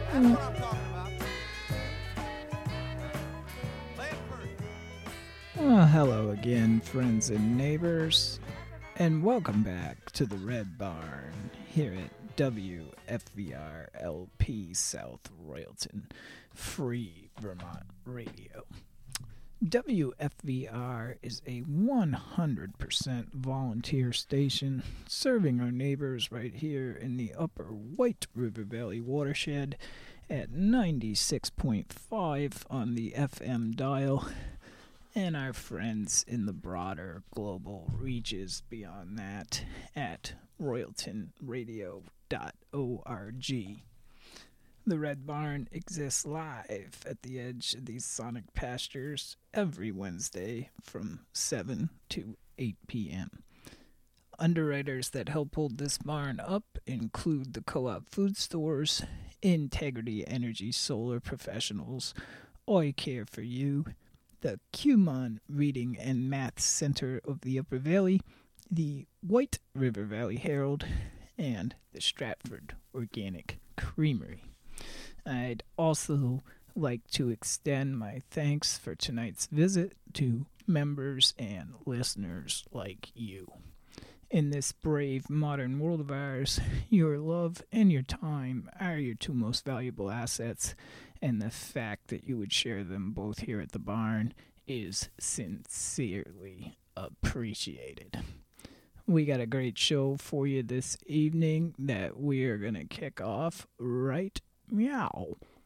That's what I'm talking about. Play it first. Hello again, friends and neighbors, and welcome back to the Red Barn here at WFVR-LP South Royalton, Free Vermont Radio. WFVR is a 100% volunteer station serving our neighbors right here in the upper White River Valley watershed at 96.5 on the FM dial, and our friends in the broader global reaches beyond that at royaltonradio.org. The Red Barn exists live at the edge of these sonic pastures every Wednesday from 7 to 8 p.m. Underwriters that help hold this barn up include the Co-op Food Stores, Integrity Energy Solar Professionals, Oi Care for You, the Cumon Reading and Math Center of the Upper Valley, the White River Valley Herald, and the Stratford Organic Creamery. I'd also like to extend my thanks for tonight's visit to members and listeners like you. In this brave modern world of ours, your love and your time are your two most valuable assets, and the fact that you would share them both here at the barn is sincerely appreciated. We got a great show for you this evening that we are going to kick off right meow